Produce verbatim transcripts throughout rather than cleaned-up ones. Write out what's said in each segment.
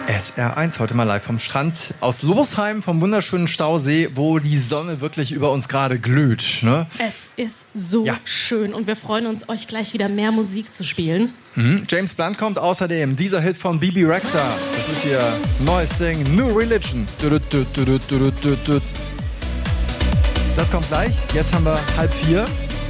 S R eins, heute mal live vom Strand aus Losheim, vom wunderschönen Stausee, wo die Sonne wirklich über uns gerade glüht. Ne? Es ist so ja. schön und wir freuen uns, euch gleich wieder mehr Musik zu spielen. Mhm. James Blunt kommt außerdem, dieser Hit von Bebe Rexha. Das ist ihr neues Ding, New Religion. Das kommt gleich, jetzt haben wir halb vier.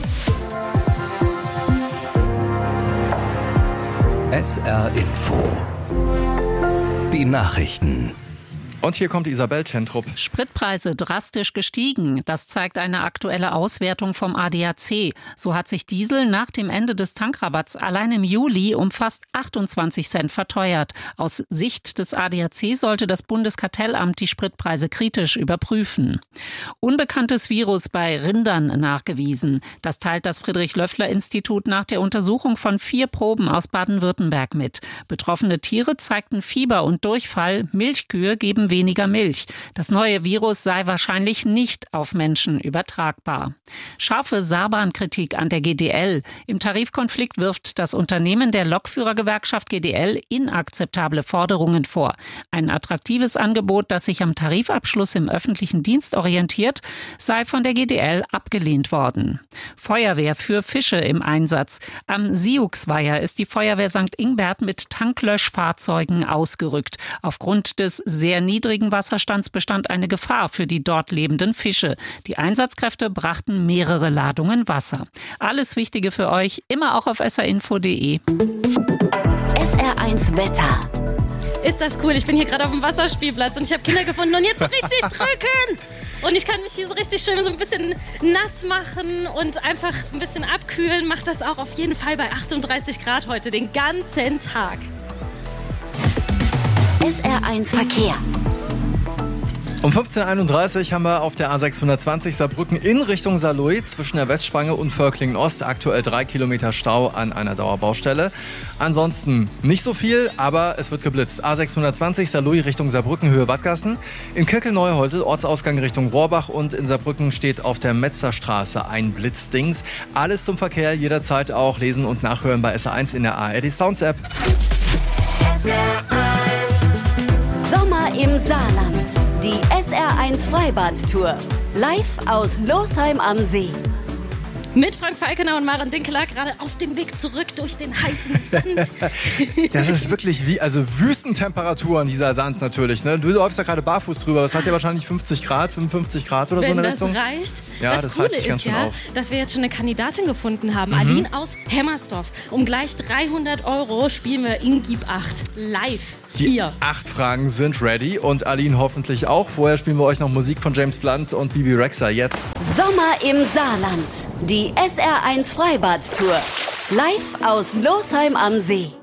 S R Info. Die Nachrichten. Und hier kommt Isabel Tentrup. Spritpreise drastisch gestiegen. Das zeigt eine aktuelle Auswertung vom A D A C. So hat sich Diesel nach dem Ende des Tankrabatts allein im Juli um fast achtundzwanzig Cent verteuert. Aus Sicht des A D A C sollte das Bundeskartellamt die Spritpreise kritisch überprüfen. Unbekanntes Virus bei Rindern nachgewiesen. Das teilt das Friedrich-Löffler-Institut nach der Untersuchung von vier Proben aus Baden-Württemberg mit. Betroffene Tiere zeigten Fieber und Durchfall. Milchkühe geben weniger Milch. Das neue Virus sei wahrscheinlich nicht auf Menschen übertragbar. Scharfe Saarbrand-Kritik an der G D L. Im Tarifkonflikt wirft das Unternehmen der Lokführergewerkschaft G D L inakzeptable Forderungen vor. Ein attraktives Angebot, das sich am Tarifabschluss im öffentlichen Dienst orientiert, sei von der G D L abgelehnt worden. Feuerwehr für Fische im Einsatz. Am Siuxweiher ist die Feuerwehr Sankt Ingbert mit Tanklöschfahrzeugen ausgerückt. Aufgrund des sehr niedrigen Wasserstands bestand eine Gefahr für die dort lebenden Fische. Die Einsatzkräfte brachten mehrere Ladungen Wasser. Alles Wichtige für euch, immer auch auf s r info punkt d e. S R eins Wetter. Ist das cool? Ich bin hier gerade auf dem Wasserspielplatz und ich habe Kinder gefunden und jetzt so richtig drücken. Und ich kann mich hier so richtig schön so ein bisschen nass machen und einfach ein bisschen abkühlen. Macht das auch auf jeden Fall bei achtunddreißig Grad heute den ganzen Tag. S R eins Verkehr. Um fünfzehn Uhr einunddreißig haben wir auf der A sechshundertzwanzig Saarbrücken in Richtung Saarlouis zwischen der Westspange und Völklingen-Ost aktuell drei Kilometer Stau an einer Dauerbaustelle. Ansonsten nicht so viel, aber es wird geblitzt. A sechshundertzwanzig Saarlouis Richtung Saarbrücken, Höhe Wattgassen. In Kirkel-Neuhäusel, Ortsausgang Richtung Rohrbach und in Saarbrücken steht auf der Metzerstraße ein Blitzdings. Alles zum Verkehr, jederzeit auch lesen und nachhören bei S R eins in der A R D Sounds App. S R eins. Sommer im Saarland. Die S R eins Freibad-Tour. Live aus Losheim am See. Mit Frank Falkenau und Maren Dinkeler gerade auf dem Weg zurück durch den heißen Sand. Das ist wirklich wie, also Wüstentemperaturen, dieser Sand natürlich. Ne? Du läufst da gerade barfuß drüber. Das hat ja wahrscheinlich fünfzig Grad, fünfundfünfzig Grad oder Wenn so in der das Richtung. reicht. Ja, das, das Coole heizt sich ganz ist schön ja, auf. dass wir jetzt schon eine Kandidatin gefunden haben. Mhm. Aline aus Hemmersdorf. Um gleich dreihundert Euro spielen wir in Gib acht live hier. Die acht Fragen sind ready und Aline hoffentlich auch. Vorher spielen wir euch noch Musik von James Blunt und Bebe Rexha. Jetzt. Sommer im Saarland. Die S R eins Freibad-Tour. Live aus Losheim am See.